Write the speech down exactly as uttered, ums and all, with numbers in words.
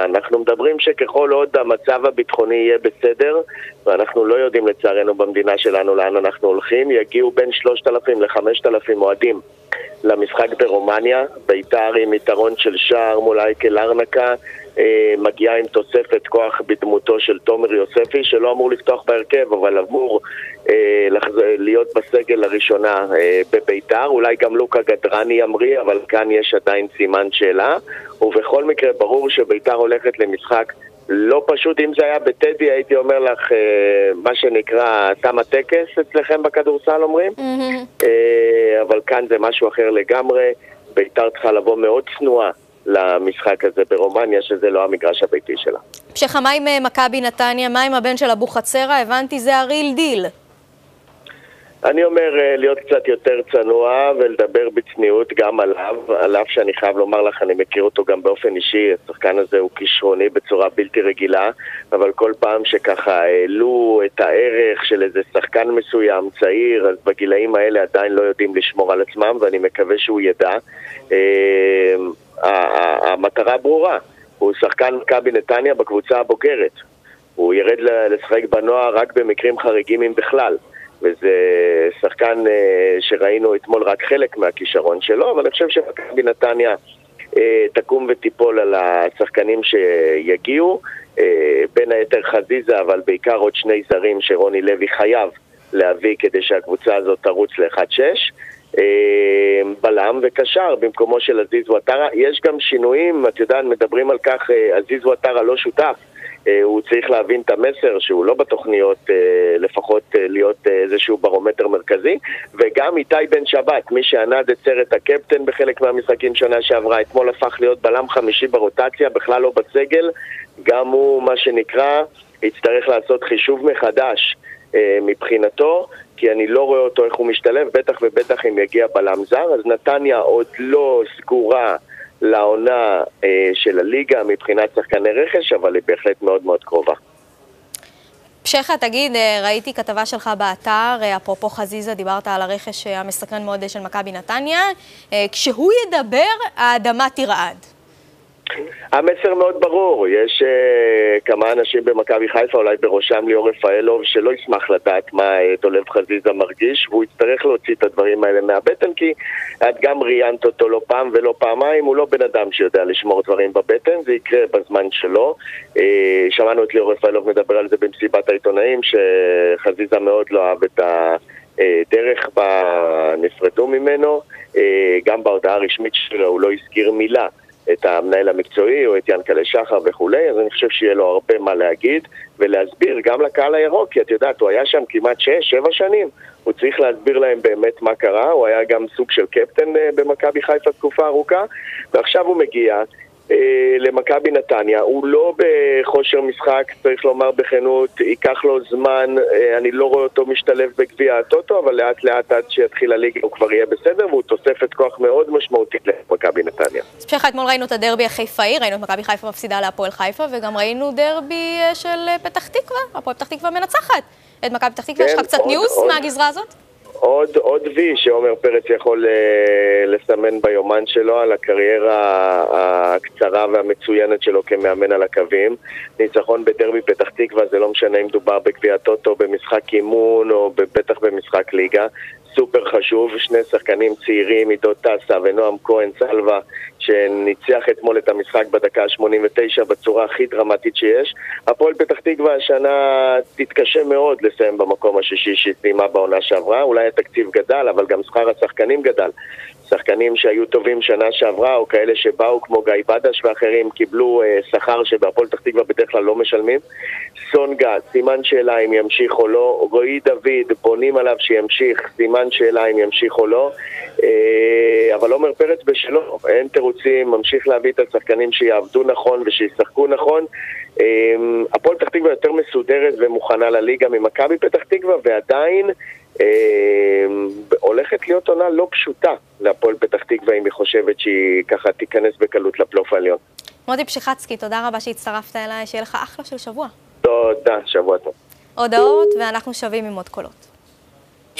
השנה. אנחנו מדברים שככל עוד המצב הביטחוני יהיה בסדר, ואנחנו לא יודעים לצערנו במדינה שלנו לאן אנחנו הולכים, יגיעו בין שלושת אלפים ל-חמשת אלפים אוהדים למשחק ברומניה. בית"ר עם יתרון של שער מול אייקה לרנקה, מגיעה עם תוספת כוח בדמותו של תומר יוספי, שלא אמור לפתוח בהרכב, אבל אמור להיות בסגל לראשונה בבית"ר. אולי גם לוקה גדרני ימריא, אבל כאן יש עדיין סימן שאלה. ובכל מקרה ברור שבית"ר הולכת למשחק לא פשוט. אם זה היה בטדי הייתי אומר לך מה שנקרא תם הטקס אצלכם בכדורסל אומרים, אבל כאן זה משהו אחר לגמרי. בית"ר צריכה לבוא מאוד צנועה למשחק הזה ברומניה, שזה לא המגרש הביתי שלה. פשחה, מה עם מכבי נתניה? מה עם הבן של אבו חצרה? הבנתי זה הריל דיל. אני אומר להיות קצת יותר צנוע ולדבר בצניעות גם עליו, על אף שאני חייב לומר לך, אני מכיר אותו גם באופן אישי, השחקן הזה הוא כישרוני בצורה בלתי רגילה, אבל כל פעם שככה העלו את הערך של איזה שחקן מסוים, צעיר, אז בגילאים האלה עדיין לא יודעים לשמור על עצמם, ואני מקווה שהוא ידע. המטרה ברורה, הוא שחקן מכבי נתניה בקבוצה הבוגרת, הוא ירד לשחק בנוער רק במקרים חריגים אם בכלל, וזה שחקן שראינו אתמול רק חלק מהכישרון שלו, אבל אני חושב שמכבי נתניה תקום ותיפול על השחקנים שיגיעו, בין היתר חזיזה, אבל בעיקר עוד שני זרים שרוני לוי חייב להביא כדי שהקבוצה הזאת תרוץ ל-אחת שש. בלם וקשר במקומו של עזיז וואטרה. יש גם שינויים, את יודעת, מדברים על כך, עזיז וואטרה לא שותף, הוא צריך להבין את המסר שהוא לא בתוכניות, לפחות להיות איזשהו ברומטר מרכזי. וגם איתי בן שבת, מי שענד את סרט הקפטן בחלק מהמשחקים שנה שעברה, אתמול הפך להיות בלם חמישי ברוטציה, בכלל לא בסגל, גם הוא מה שנקרא יצטרך לעשות חישוב מחדש מבחינתו, כי אני לא רואה אותו איך הוא משתלב, בטח ובטח אם יגיע בלם זר. אז נתניה עוד לא סגורה לעונה אה, של הליגה מבחינת שחקני רכש, אבל היא בהחלט מאוד מאוד קרובה. פשחה, תגיד, ראיתי כתבה שלך באתר, אפרופו חזיזה, דיברת על הרכש המסקרן מאוד של מכבי נתניה, כשהוא ידבר, האדמה תרעד. המסר מאוד ברור, יש uh, כמה אנשים במכבי חיפה, אולי בראשם ליאור רפאלוב, שלא ישמח לדעת מה uh, דולב חזיזה מרגיש, והוא יצטרך להוציא את הדברים האלה מהבטן, כי את גם ראיינת אותו לא פעם ולא פעמיים, הוא לא בן אדם שיודע לשמור דברים בבטן, זה יקרה בזמן שלו. Uh, שמענו את ליאור רפאלוב מדבר על זה במסיבת העיתונאים, שחזיזה מאוד לא אהב את הדרך בה נפרדו ממנו, uh, גם בהודעה הרשמית שלו הוא לא הזכיר מילה את המנהל המקצועי או את ינקלה שחר וכולי, אז אני חושב שיהיה לו הרבה מה להגיד ולהסביר גם לקהל הירוק, כי את יודעת, הוא היה שם כמעט שש, שבע שנים, הוא צריך להסביר להם באמת מה קרה, הוא היה גם סוג של קפטן במכבי חיפה תקופה ארוכה, ועכשיו הוא מגיע למכבי נתניה, הוא לא בחושר משחק, צריך לומר בכנות, ייקח לו זמן, אני לא רואה אותו משתלב בגביע הטוטו, אבל לאט לאט עד שיתחיל הליגה הוא כבר יהיה בסדר, והוא תוספת כוח מאוד משמעותית למכבי נתניה. פשחה, אתמול ראינו את הדרבי החיפאי, ראינו את מכבי חיפה מפסידה להפועל חיפה, וגם ראינו דרבי של פתח תקווה, הפועל פתח תקווה מנצחת את מכבי פתח תקווה. יש לך קצת ניוז מהגזרה הזאת? עוד, עוד וי שעומר פרץ יכול uh, לסמן ביומן שלו על הקריירה הקצרה והמצוינת שלו כמאמן על הקווים. ניצחון בדרבי פתח תקווה, זה לא משנה אם דובר בגביע הטוטו, במשחק אימון או בטח במשחק ליגה. סופר חשוב, שני שחקנים צעירים, עידו טסה ונועם כהן סלווה, שניצח אתמול את המשחק בדקה ה-שמונים ותשע בצורה הכי דרמטית שיש. הפועל פתח תקווה השנה תתקשה מאוד לסיים במקום השישי שהסתיימה בעונה שעברה, אולי התקציב גדל, אבל גם שכר השחקנים גדל. שחקנים שהיו טובים שנה שעברה, או כאלה שבאו כמו גיא בדש ואחרים, קיבלו אה, שכר שבהפועל פתח תקווה בדרך כלל לא משלמים. סונגה, סימן שאלה אם ימשיך או לא. רועי דוד, בונים עליו שימשיך, סימן שאלה אם ימשיך או לא. אה, אבל עומר פרץ בשלו, אין תירוצים, ממשיך להביא את השחקנים שיעבדו נכון ושישחקו נכון. אה, הפועל פתח תקווה יותר מסודרת ומוכנה לליגה ממכבי פתח תקווה, ועדיין הולכת להיות עונה לא פשוטה להפועל פתח תקווה אם היא חושבת שהיא ככה תיכנס בקלות לפלייאוף העליון. מוטי פשיחצקי, תודה רבה שהצטרפת אליי, שיהיה לך אחלה של שבוע. תודה, שבוע טוב. הודעות ואנחנו שווים עם עוד קולות.